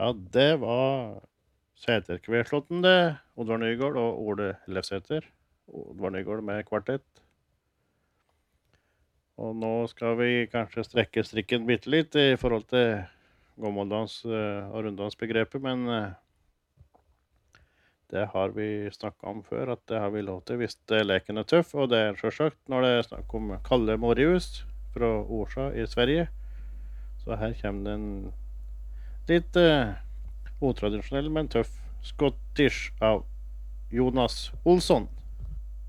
Ja, det var Seterkveslåtten det, Oddvar Nygaard og Ole Lefsæter. Oddvar Nygaard med kvartett. Og nå skal vi kanskje strekke strikken bitte litt i forhold til gammeldans og runddansbegrepet, men det har vi snakket om før, at det har vi lov til hvis leken er tøff, og det er selvsagt når det er snakk om Kalle Morius fra Orsa i Sverige. Så her kommer det en litt otradisjonell, men tøff Scottish av Jonas Olsson.